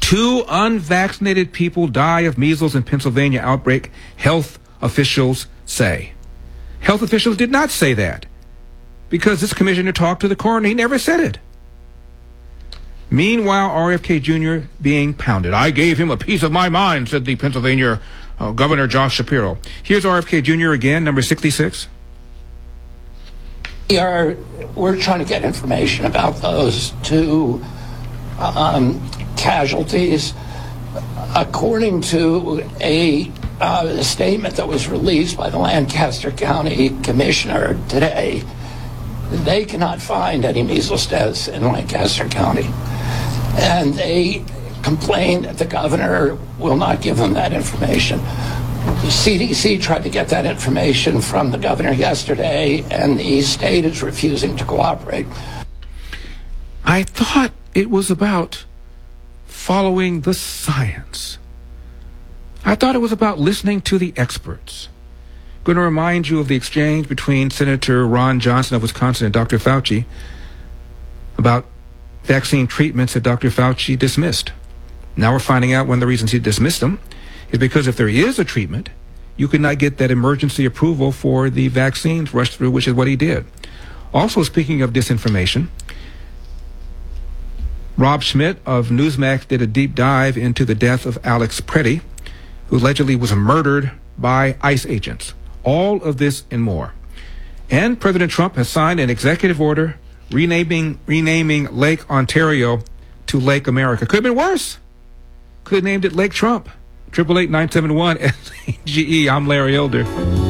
2 unvaccinated people die of measles in Pennsylvania outbreak, health officials say. Health officials did not say that because this commissioner talked to the coroner. He never said it. Meanwhile, RFK Jr. being pounded. I gave him a piece of my mind, said the Pennsylvania Governor Josh Shapiro. Here's RFK Jr. again, number 66. We're trying to get information about those 2 casualties. According to a statement that was released by the Lancaster County Commissioner today, they cannot find any measles deaths in Lancaster County. And they complained that the governor will not give them that information. The CDC tried to get that information from the governor yesterday, and the state is refusing to cooperate. I thought it was about following the science. I thought it was about listening to the experts. I'm going to remind you of the exchange between Senator Ron Johnson of Wisconsin and Dr. Fauci about vaccine treatments that Dr. Fauci dismissed. Now we're finding out one of the reasons he dismissed them is because if there is a treatment, you could not get that emergency approval for the vaccines rushed through, which is what he did. Also, speaking of disinformation, Rob Schmidt of Newsmax did a deep dive into the death of Alex Preddy, who allegedly was murdered by ICE agents. All of this and more. And President Trump has signed an executive order renaming Lake Ontario to Lake America. Could have been worse. Could have named it Lake Trump. 888-971-SAGE. I'm Larry Elder.